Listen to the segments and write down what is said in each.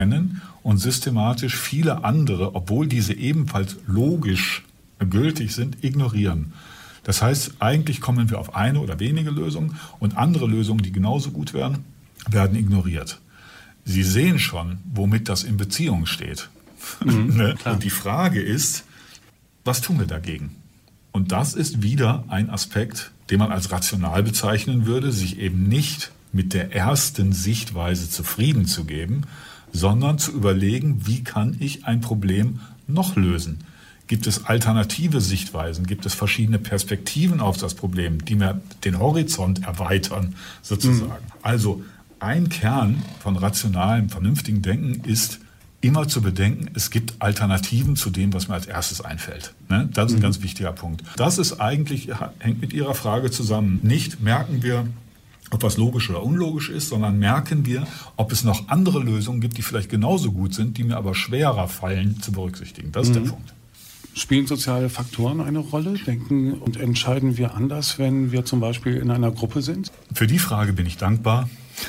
erkennen und systematisch viele andere, obwohl diese ebenfalls logisch gültig sind, ignorieren. Das heißt, eigentlich kommen wir auf eine oder wenige Lösungen und andere Lösungen, die genauso gut wären, werden ignoriert. Sie sehen schon, womit das in Beziehung steht. Und die Frage ist, was tun wir dagegen? Und das ist wieder ein Aspekt, den man als rational bezeichnen würde, sich eben nicht mit der ersten Sichtweise zufrieden zu geben, sondern zu überlegen, wie kann ich ein Problem noch lösen? Gibt es alternative Sichtweisen? Gibt es verschiedene Perspektiven auf das Problem, die mir den Horizont erweitern, sozusagen? Also ein Kern von rationalem, vernünftigen Denken ist, immer zu bedenken, es gibt Alternativen zu dem, was mir als erstes einfällt. Das ist ein ganz wichtiger Punkt. Das ist eigentlich, hängt mit Ihrer Frage zusammen. Nicht merken wir, ob was logisch oder unlogisch ist, sondern merken wir, ob es noch andere Lösungen gibt, die vielleicht genauso gut sind, die mir aber schwerer fallen zu berücksichtigen. Das ist der Punkt. Spielen soziale Faktoren eine Rolle? Denken und entscheiden wir anders, wenn wir zum Beispiel in einer Gruppe sind? Für die Frage bin ich dankbar,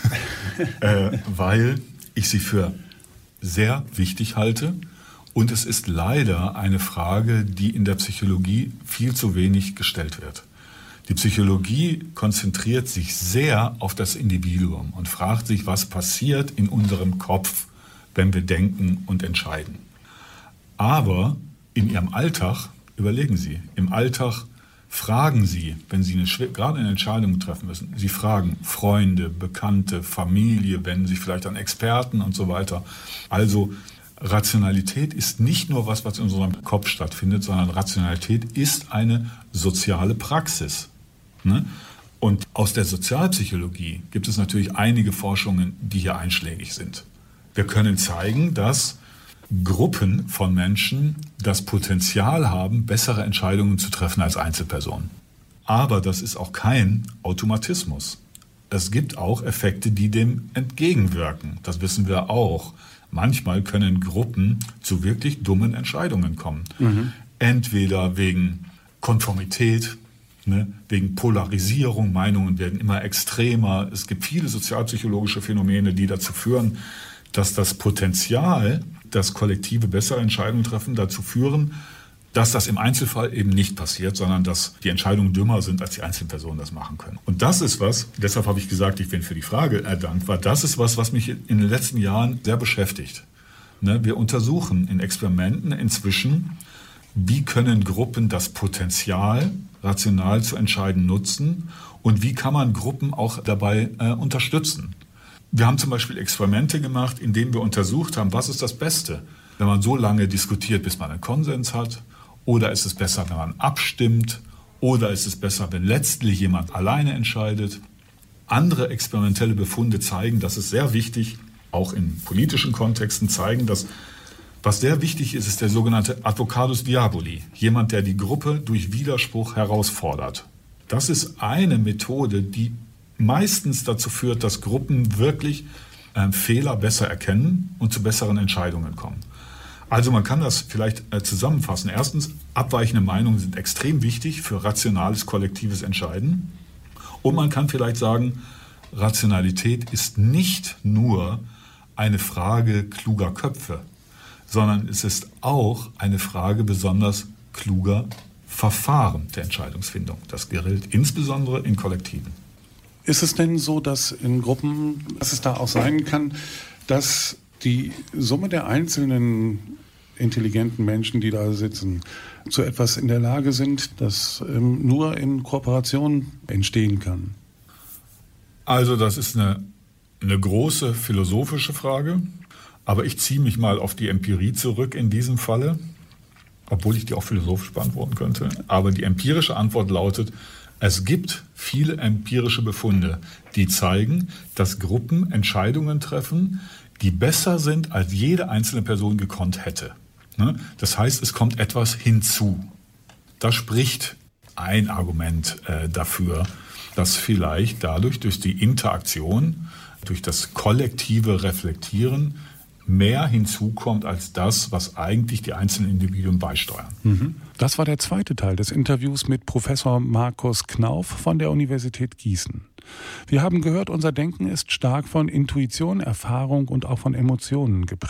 weil ich sie für sehr wichtig halte. Und es ist leider eine Frage, die in der Psychologie viel zu wenig gestellt wird. Die Psychologie konzentriert sich sehr auf das Individuum und fragt sich, was passiert in unserem Kopf, wenn wir denken und entscheiden. Aber in Ihrem Alltag, überlegen Sie, im Alltag fragen Sie, wenn Sie gerade eine Entscheidung treffen müssen, Sie fragen Freunde, Bekannte, Familie, wenden sich vielleicht an Experten und so weiter. Also Rationalität ist nicht nur was in unserem Kopf stattfindet, sondern Rationalität ist eine soziale Praxis. Und aus der Sozialpsychologie gibt es natürlich einige Forschungen, die hier einschlägig sind. Wir können zeigen, dass Gruppen von Menschen das Potenzial haben, bessere Entscheidungen zu treffen als Einzelpersonen. Aber das ist auch kein Automatismus. Es gibt auch Effekte, die dem entgegenwirken. Das wissen wir auch. Manchmal können Gruppen zu wirklich dummen Entscheidungen kommen. Entweder wegen Konformität, wegen Polarisierung, Meinungen werden immer extremer. Es gibt viele sozialpsychologische Phänomene, die dazu führen, dass das Potenzial, dass Kollektive bessere Entscheidungen treffen, dazu führen, dass das im Einzelfall eben nicht passiert, sondern dass die Entscheidungen dümmer sind, als die Einzelpersonen das machen können. Und das ist was, deshalb habe ich gesagt, ich bin für die Frage dankbar, das ist was mich in den letzten Jahren sehr beschäftigt. Wir untersuchen in Experimenten inzwischen, wie können Gruppen das Potenzial, rational zu entscheiden, nutzen und wie kann man Gruppen auch dabei unterstützen. Wir haben zum Beispiel Experimente gemacht, in denen wir untersucht haben, was ist das Beste, wenn man so lange diskutiert, bis man einen Konsens hat, oder ist es besser, wenn man abstimmt, oder ist es besser, wenn letztlich jemand alleine entscheidet. Andere experimentelle Befunde zeigen, dass es sehr wichtig, auch in politischen Kontexten zeigen, dass was sehr wichtig ist, ist der sogenannte Advocatus Diaboli, jemand, der die Gruppe durch Widerspruch herausfordert. Das ist eine Methode, die meistens dazu führt, dass Gruppen wirklich Fehler besser erkennen und zu besseren Entscheidungen kommen. Also man kann das vielleicht zusammenfassen. Erstens, abweichende Meinungen sind extrem wichtig für rationales, kollektives Entscheiden. Und man kann vielleicht sagen, Rationalität ist nicht nur eine Frage kluger Köpfe, sondern es ist auch eine Frage besonders kluger Verfahren der Entscheidungsfindung. Das gilt insbesondere in Kollektiven. Ist es denn so, dass in Gruppen, dass es da auch sein kann, dass die Summe der einzelnen intelligenten Menschen, die da sitzen, zu etwas in der Lage sind, das nur in Kooperation entstehen kann? Also das ist eine große philosophische Frage, aber ich ziehe mich mal auf die Empirie zurück in diesem Falle, obwohl ich die auch philosophisch beantworten könnte. Aber die empirische Antwort lautet, es gibt viele empirische Befunde, die zeigen, dass Gruppen Entscheidungen treffen, die besser sind, als jede einzelne Person gekonnt hätte. Das heißt, es kommt etwas hinzu. Da spricht ein Argument dafür, dass vielleicht dadurch, durch die Interaktion, durch das kollektive Reflektieren, mehr hinzukommt als das, was eigentlich die einzelnen Individuen beisteuern. Das war der zweite Teil des Interviews mit Professor Markus Knauf von der Universität Gießen. Wir haben gehört, unser Denken ist stark von Intuition, Erfahrung und auch von Emotionen geprägt.